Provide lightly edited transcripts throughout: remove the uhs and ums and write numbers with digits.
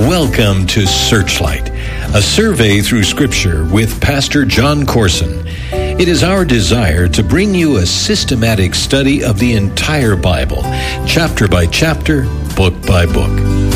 Welcome to Searchlight, a survey through Scripture with Pastor John Corson. It is our desire to bring you a systematic study of the entire Bible, chapter by chapter, book by book.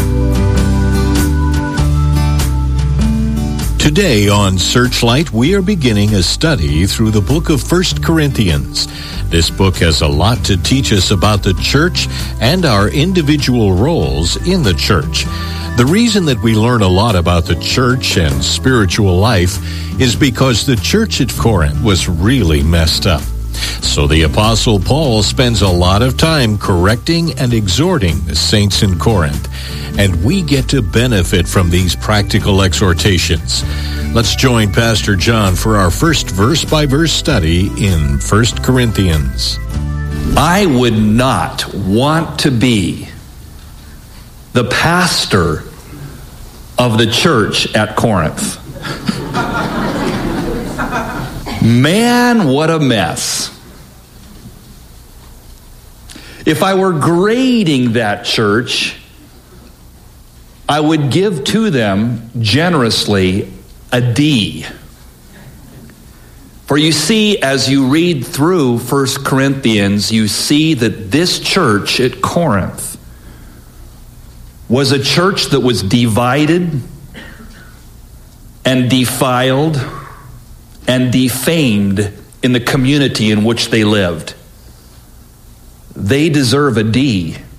Today on Searchlight, we are beginning a study through the book of 1 Corinthians. This book has a lot to teach us about the church and our individual roles in the church. The reason that we learn a lot about the church and spiritual life is because the church at Corinth was really messed up. So the Apostle Paul spends a lot of time correcting and exhorting the saints in Corinth, and we get to benefit from these practical exhortations. Let's join Pastor John for our first verse-by-verse study in 1 Corinthians. I would not want to be the pastor of the church at Corinth. Man, what a mess. If I were grading that church, I would give to them generously a D. For you see, as you read through 1 Corinthians, you see that this church at Corinth was a church that was divided and defiled and defamed in the community in which they lived. They deserve a D